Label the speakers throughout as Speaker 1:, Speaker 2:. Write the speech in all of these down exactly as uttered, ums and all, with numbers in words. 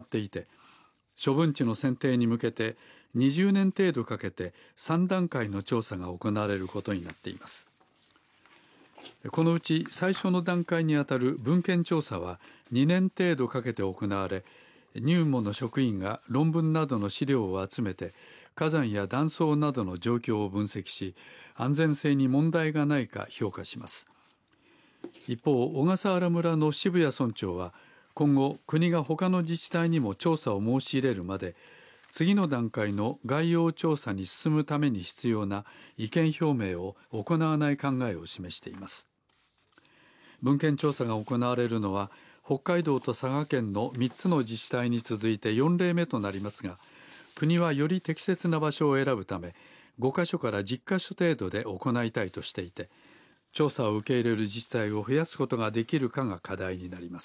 Speaker 1: っていて、処分地の選定に向けてにじゅうねん程度かけてさん段階の調査が行われることになっています。このうち最初の段階にあたる文献調査はにねん程度かけて行われ、入門の職員が論文などの資料を集めて火山や断層などの状況を分析し、安全性に問題がないか評価します。一方、小笠原村の渋谷村長は今後国が他の自治体にも調査を申し入れるまで、次の段階の概要調査に進むために必要な意見表明を行わない考えを示しています。文献調査が行われるのは北海道と佐賀県のみっつの自治体に続いてよん例目となりますが、国はより適切な場所を選ぶためごカ所からじゅっカ所程度で行いたいとしていて、調査を受け入れる自治体を増やすことができるかが課題になります。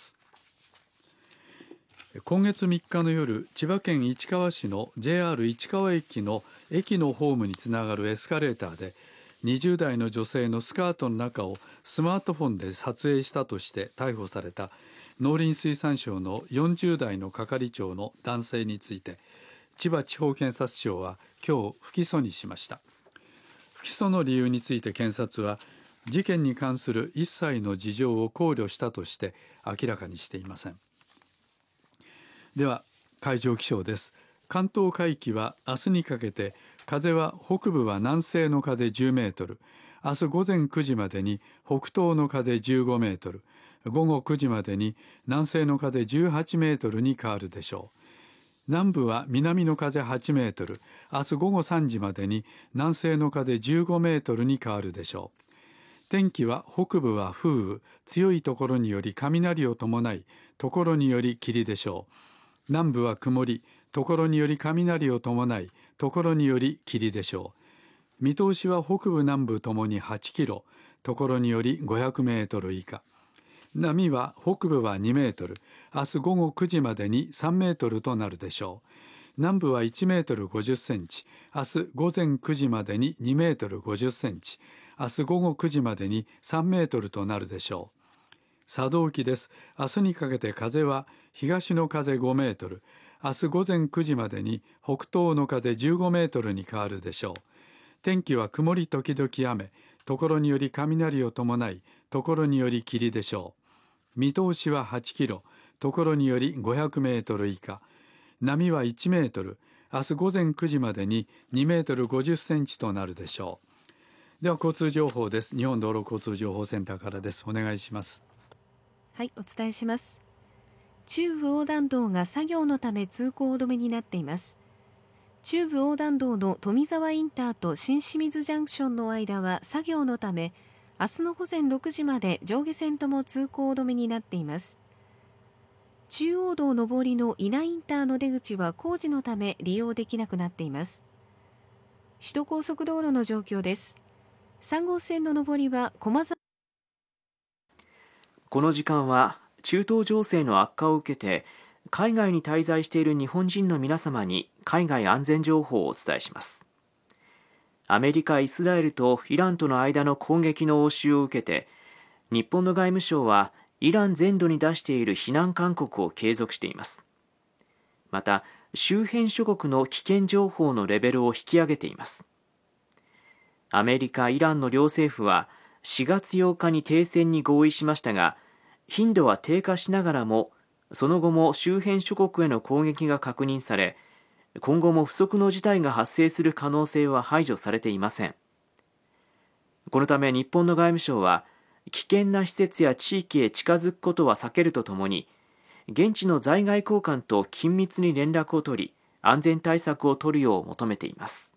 Speaker 1: 今月みっかの夜、千葉県市川市の ジェイアール 市川駅の駅のホームにつながるエスカレーターでにじゅう代の女性のスカートの中をスマートフォンで撮影したとして逮捕された農林水産省のよんじゅう代の係長の男性について、千葉地方検察庁は今日不起訴にしました。不起訴の理由について検察は、事件に関する一切の事情を考慮したとして明らかにしていません。では海上気象です。関東海域は明日にかけて風は北部は南西の風じゅうメートル、明日午前くじまでに北東の風じゅうごメートル、午後くじまでに南西の風じゅうはちメートルに変わるでしょう。南部は南の風はちメートル、明日午後さんじまでに南西の風じゅうごメートルに変わるでしょう。天気は北部は風雨、強いところにより雷を伴い、ところにより霧でしょう。南部は曇り、ところにより雷を伴い、ところにより霧でしょう。見通しは北部南部ともにはちキロ、ところによりごひゃくメートル以下。波は北部はにメートル、明日午後くじまでにさんメートルとなるでしょう。南部はいちメートルごじゅっセンチ、明日午前くじまでににメートルごじゅっセンチ、明日午後くじまでにさんメートルとなるでしょう。佐渡沖です。明日にかけて風は東の風ごメートル、明日午前くじまでに北東の風じゅうごメートルに変わるでしょう。天気は曇り時々雨、ところにより雷を伴い、ところにより霧でしょう。見通しははちキロ、ところによりごひゃくメートル以下。波はいちメートル、明日午前くじまでににメートルごじゅっセンチとなるでしょう。では交通情報です。日本道路交通情報センターからです。お願いします。
Speaker 2: はい、お伝えします。中部横断道が作業のため通行止めになっています。中部横断道の富沢インターと新清水ジャンクションの間は作業のため、明日の午前ろくじまで上下線とも通行止めになっています。中央道上りの稲インターの出口は工事のため利用できなくなっています。首都高速道路の状況です。さん号線の上りは駒沢。
Speaker 3: この時間は中東情勢の悪化を受けて海外に滞在している日本人の皆様に海外安全情報をお伝えします。アメリカ、イスラエルとイランとの間の攻撃の応酬を受けて、日本の外務省はイラン全土に出している避難勧告を継続しています。また、周辺諸国の危険情報のレベルを引き上げています。アメリカ、イランの両政府はしがつようかに停戦に合意しましたが、頻度は低下しながらも、その後も周辺諸国への攻撃が確認され、今後も不測の事態が発生する可能性は排除されていません。このため日本の外務省は、危険な施設や地域へ近づくことは避けるとともに、現地の在外公館と緊密に連絡を取り、安全対策を取るよう求めています。